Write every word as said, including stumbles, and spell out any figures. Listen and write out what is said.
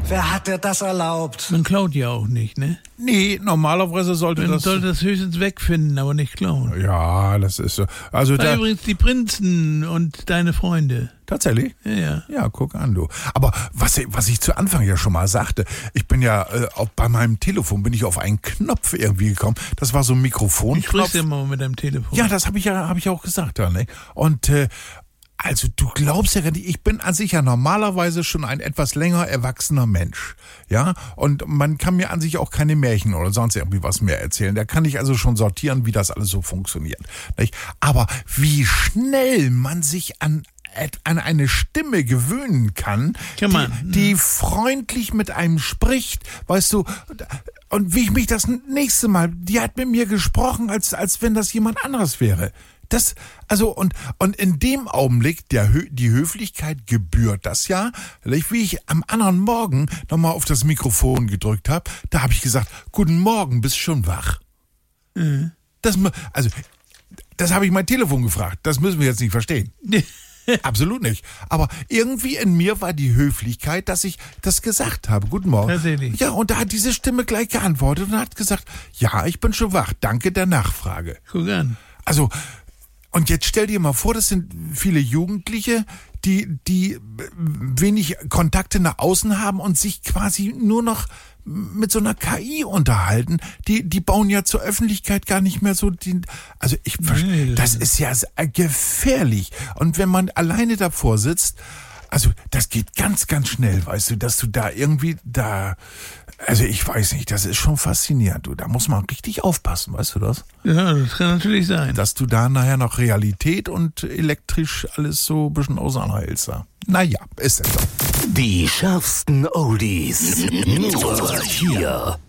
Wer hat dir das erlaubt? Man klaut ja auch nicht, ne? Nee, normalerweise sollte Man das... sollte das höchstens wegfinden, aber nicht klauen. Ja, das ist so. Also Ah, da, übrigens die Prinzen und deine Freunde. tatsächlich? Ja, ja. Ja, guck an, du. Aber was, ich- was ich zu Anfang ja schon mal sagte, ich bin ja, äh, auch bei meinem Telefon bin ich auf einen Knopf irgendwie gekommen. Das war so ein Ich Mikrofonknopf. grüße dir mal mit deinem Telefon. Ja, das habe ich ja, habe ich auch gesagt, ja, ne? Und, äh, also du glaubst ja gar nicht, ich bin an sich ja normalerweise schon ein etwas länger erwachsener Mensch, ja, und man kann mir an sich auch keine Märchen oder sonst irgendwie was mehr erzählen. Da kann ich also schon sortieren, wie das alles so funktioniert, nicht? Aber wie schnell man sich an an eine Stimme gewöhnen kann, Kann man, die, die freundlich mit einem spricht, weißt du, und wie ich mich das nächste Mal, die hat mit mir gesprochen, als, als wenn das jemand anderes wäre. Das, also, und, und in dem Augenblick, der, Hö- die Höflichkeit gebührt das ja, wie ich am anderen Morgen nochmal auf das Mikrofon gedrückt habe, da habe ich gesagt, guten Morgen, bist schon wach. Mhm. Das, mu- also, das habe ich mein Telefon gefragt, das müssen wir jetzt nicht verstehen. Absolut nicht. Aber irgendwie in mir war die Höflichkeit, dass ich das gesagt habe. Guten Morgen. Tatsächlich. Ja, und da hat diese Stimme gleich geantwortet und hat gesagt, ja, ich bin schon wach. Danke der Nachfrage. Guck an. Also, und jetzt stell dir mal vor, das sind viele Jugendliche, die, die wenig Kontakte nach außen haben und sich quasi nur noch mit so einer K I unterhalten. Die, die bauen ja zur Öffentlichkeit gar nicht mehr so die, also ich, Nee, das das ist ja gefährlich. Und wenn man alleine davor sitzt, also das geht ganz, ganz schnell, weißt du, dass du da irgendwie da, also ich weiß nicht, das ist schon faszinierend, du, da muss man richtig aufpassen, weißt du das? Ja, das kann natürlich sein. Dass du da nachher noch Realität und elektrisch alles so ein bisschen auseinanderhältst. Da. Naja, ist es so. Die schärfsten Oldies. Nur hier